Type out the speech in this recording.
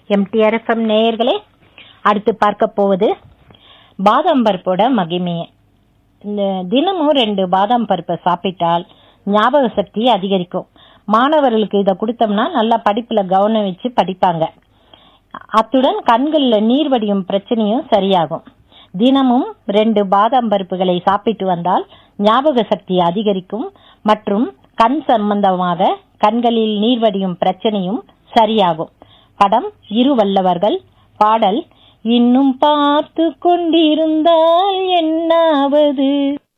MTR FM நேயர்களே, அடுத்து பார்க்க போவது பாதாம் பருப்போட மகிமையை. இந்த தினமும் 2 பாதாம் பருப்பை சாப்பிட்டால் ஞாபக சக்தி அதிகரிக்கும். மாணவர்களுக்கு இதை கொடுத்தோம்னா நல்லா படிப்புல கவனம் வச்சு படிப்பாங்க. அத்துடன் கண்கள்ல நீர் வடியும் பிரச்சனையும் சரியாகும். தினமும் 2 பாதாம் பருப்புகளை சாப்பிட்டு வந்தால் ஞாபக சக்தி அதிகரிக்கும் மற்றும் கண் சம்பந்தமாக கண்களில் நீர் வடியும் பிரச்சனையும் சரியாகும். படம் இரு வல்லவர்கள். பாடல் இன்னும் பார்த்து கொண்டிருந்தால் என்னாவது.